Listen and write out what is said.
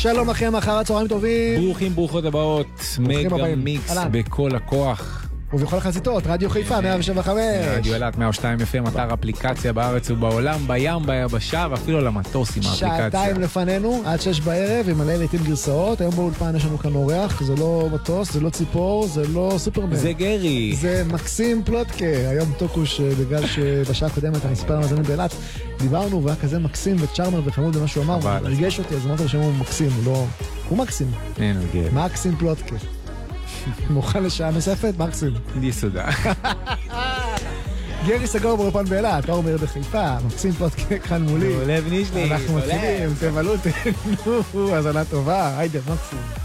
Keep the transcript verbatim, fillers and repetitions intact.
שלום לכם, אחר הצהריים טובים. ברוכים ברוכות הבאות, מגה מיקס בכל הכוח. ובכל החזיתות, רדיו חיפה מאה שבע וחמש. רדיו אלת מאה ושתיים אף אם, אתר אפליקציה בארץ ובעולם, בים, ביבשה, ואפילו למטוס עם האפליקציה. שעתיים לפנינו, עד שש בערב, עם מלא לעיתים גרסאות. היום באולפן יש לנו כאן אורח, זה לא מטוס, זה לא ציפור, זה לא סופרמן. זה גרי. זה מקסים פלוטקה. היום טוקוש, בגלל שבשעה הקודמת, המספר המאזינים באילת, דיברנו, והיה כזה מקסים וצ'רמר וחמוד במה שהוא אמר, הוא הרגיש אותי, אז אמרתי לו שהוא מקסים, לא... הוא מקסים. אין, גרי. מקסים פלוטקה. מוכן לשעה נוספת? מקסים. יסודה. גרי סגור באולפן באילת, אור מאיר בחיפה, מקסים פודקאסט כאן מולי. לב נשלי. אנחנו מתחילים, תבלו, תהנו, האזנה טובה, היידה, מקסים.